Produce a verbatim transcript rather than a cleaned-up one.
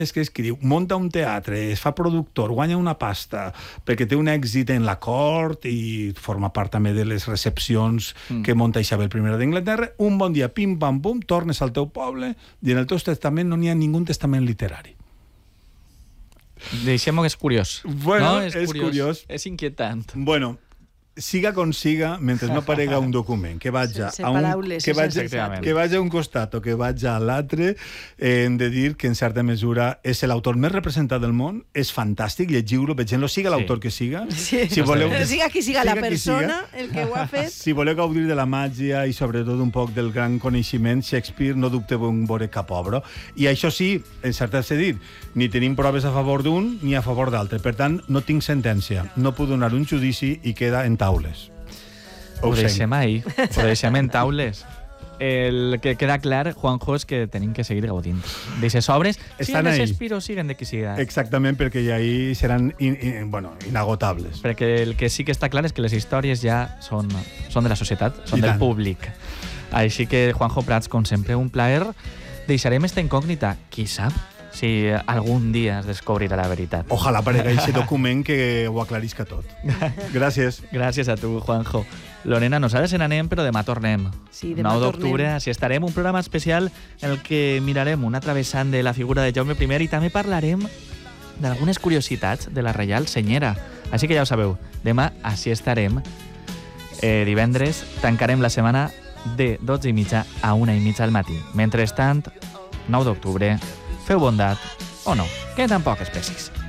és que escriu, munta un teatre, es fa productor, guanya una pasta, perquè té un èxit en la cort i forma part també de les recepcions mm. que monta Isabel primera d'Anglaterra, un bon dia, pim, pam, pum, tornes al teu poble i en el teu testament no n'hi ha ningú testament literari. Deixem-ho que és curiós. Bueno, no? és, és curiós. curiós. És inquietant. Bueno, siga com siga, mentre no aparega un document que vaja sense a un, paraules, que vaja, que vaja a un costat o que vaja a l'altre, eh, hem de dir que en certa mesura és l'autor més representat del món, és fantàstic, llegiu-lo, vegem-lo, siga l'autor sí. que siga. Sí. Si voleu, siga qui siga, siga la persona, siga, el que ho ha fet. Si voleu gaudir de la màgia i sobretot un poc del gran coneixement, Shakespeare no dubteu en veure cap obra. I això sí, en certa de dir, ni tenim proves a favor d'un ni a favor d'altre. Per tant, no tinc sentència. No puc donar un judici i queda en taules. Ho, ho deixem ahí, ho deixem en taules. El que queda clar, Juanjo, és que tenim que seguir gaudint d'aixes obres, siguen de Shakespeare o siguen de qui siga. Exactament, perquè ja ahí seran in, in, bueno, inagotables. Perquè el que sí que està clar és que les històries ja són, són de la societat, són I del tant. Públic. Així que, Juanjo Prats, com sempre, un plaer. Deixarem esta incògnita. Qui sap si algun dia es descobrirà la veritat. Ojalà aparegui aquest document que ho aclarisca tot. Gràcies. Gràcies a tu, Juanjo. Lorena, nosaltres se n'anem, però demà tornem. Sí, demà nou d'octubre, així estarem, un programa especial en el que mirarem una travessant de la figura de Jaume primer i també parlarem d'algunes curiositats de la Reial Senyera. Així que ja ho sabeu, demà així estarem. Eh, divendres tancarem la setmana de dotze i mitja a una i mitja al matí. Mentrestant, nou d'octubre, feu bondat, o no, que tampoc és precís.